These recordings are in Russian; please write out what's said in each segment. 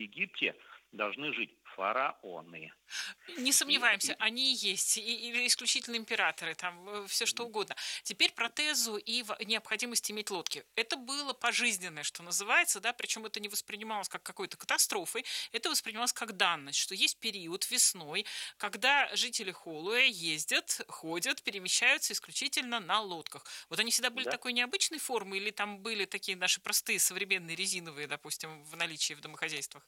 Египте должны жить фараоны. Не сомневаемся, они и есть, или исключительно императоры, там все что угодно. Теперь про тезу и необходимость иметь лодки. Это было пожизненное, что называется, да, причем это не воспринималось как какой-то катастрофой, это воспринималось как данность, что есть период весной, когда жители Холуя ездят, ходят, перемещаются исключительно на лодках. Вот они всегда были Да? такой необычной формы, или там были такие наши простые современные резиновые, допустим, в наличии в домохозяйствах?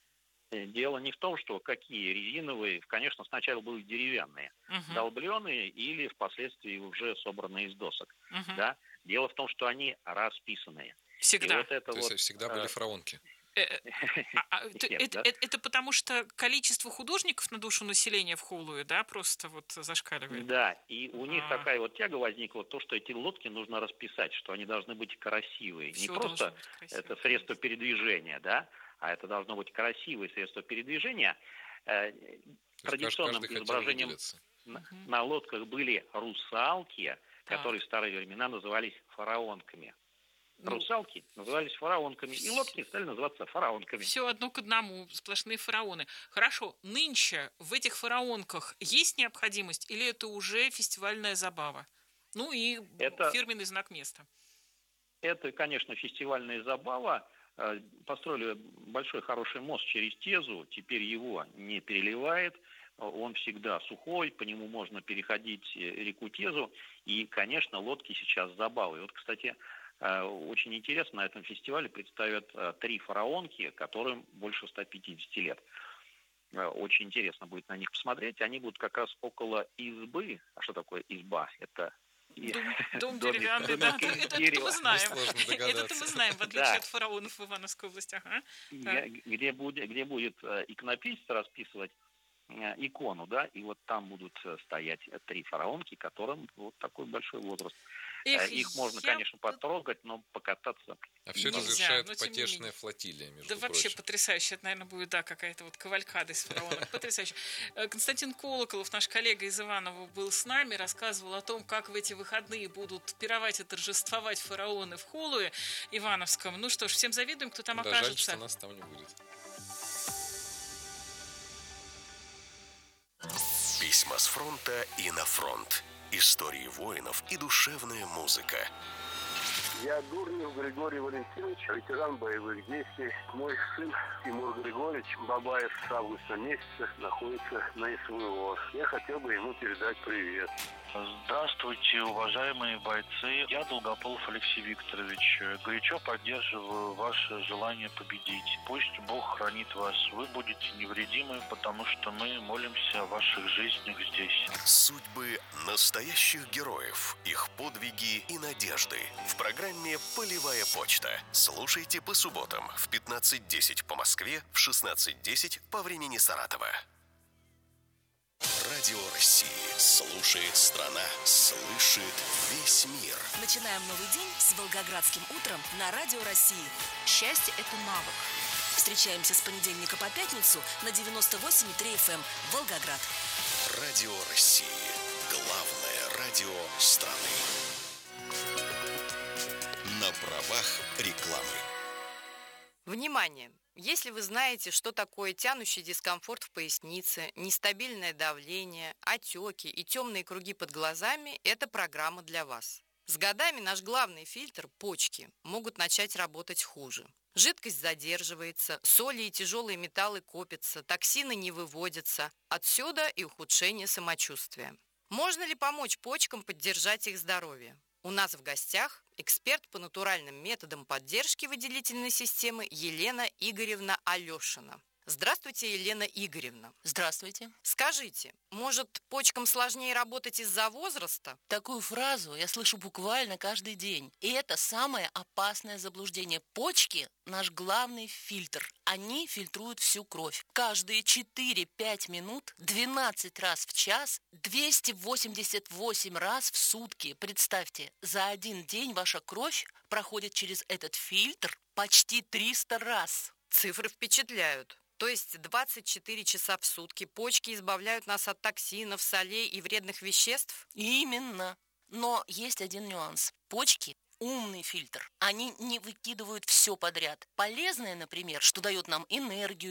Дело не в том, что какие резиновые, конечно, сначала были деревянные, Угу, долбленые или впоследствии уже собранные из досок. угу. Да? Дело в том, что они расписанные. И Всегда. вот это То есть вот всегда были фараонки. Э, э, эффект, да? это потому что количество художников на душу населения в Холуе, да, просто вот зашкаливает? Да, и у них А, такая вот тяга возникла, то, что эти лодки нужно расписать, что они должны быть красивые. Не все должно просто быть красиво, это средство конечно. передвижения, да, а это должно быть красивое средство передвижения. Э, То есть Традиционным каждый хотел изображением выделиться. Мгм. на лодках были русалки, которые Так, в старые времена назывались фараонками. ну, Русалки назывались фараонками, и лодки стали называться фараонками. все одно к одному, сплошные фараоны. Хорошо, нынче в этих фараонках есть необходимость или это уже фестивальная забава? Ну и Это фирменный знак места. Это, конечно, фестивальная забава. Построили большой хороший мост через Тезу, теперь его не переливает, он всегда сухой, по нему можно переходить реку Тезу, и, конечно, лодки сейчас забавы. Вот, кстати, очень интересно, на этом фестивале представят 3 фараонки, которым больше 150 лет. Очень интересно будет на них посмотреть. Они будут как раз около избы. А что такое изба? Это Дом деревянный, да, домик да, из это мы дерева. знаем. Несложно Это мы догадаться. знаем, в отличие Да, от фараонов в Ивановской области. Ага. Так. где будет иконописец расписывать икону, да, и вот там будут стоять 3 фараонки, которым вот такой большой возраст. Эх, Их можно, я конечно, потрогать, но покататься А все это нельзя, завершает но тем не менее. потешная флотилия, Да между вообще прочим. потрясающе. Это, наверное, будет, да, какая-то вот кавалькада из фараонов. Потрясающе. Константин Колоколов, наш коллега из Иванова, был с нами, рассказывал о том, как в эти выходные будут пировать и торжествовать фараоны в Холуе Ивановском. Ну что ж, всем завидуем, кто там Да, жаль, что окажется. нас там не будет. Письма с фронта и на фронт. Истории воинов и душевная музыка. Я Дурнев Григорий Валентинович, ветеран боевых действий. Мой сын Тимур Григорьевич Бабаев с августа месяца находится на СВО. Я хотел бы ему передать привет. Здравствуйте, уважаемые бойцы. Я Долгополов Алексей Викторович. Горячо поддерживаю ваше желание победить. Пусть Бог хранит вас. Вы будете невредимы, потому что мы молимся о ваших жизнях здесь. Судьбы настоящих героев, их подвиги и надежды. В программе «Полевая почта». Слушайте по субботам в 15:10 по Москве, в 16:10 по времени Саратова. Радио России. Слушает страна. Слышит весь мир. Начинаем новый день с Волгоградским утром на Радио России. Счастье – это навык. Встречаемся с понедельника по пятницу на 98,3 FM Волгоград. Радио России. Главное радио страны. На правах рекламы. Внимание! Если вы знаете, что такое тянущий дискомфорт в пояснице, нестабильное давление, отеки и темные круги под глазами, эта программа для вас. С годами наш главный фильтр – почки – могут начать работать хуже. Жидкость задерживается, соли и тяжелые металлы копятся, токсины не выводятся. Отсюда и ухудшение самочувствия. Можно ли помочь почкам поддержать их здоровье? У нас в гостях эксперт по натуральным методам поддержки выделительной системы Елена Игоревна Алешина. Здравствуйте, Елена Игоревна. Здравствуйте. Скажите, может, почкам сложнее работать из-за возраста? Такую фразу я слышу буквально каждый день. И это самое опасное заблуждение. Почки – наш главный фильтр. Они фильтруют всю кровь. Каждые 4-5 минут, 12 раз в час, 288 раз в сутки. Представьте, за один день ваша кровь проходит через этот фильтр почти 300 раз. Цифры впечатляют. То есть 24 часа в сутки почки избавляют нас от токсинов, солей и вредных веществ? Именно. Но есть один нюанс. Почки – умный фильтр. Они не выкидывают все подряд. Полезное, например, что дает нам энергию,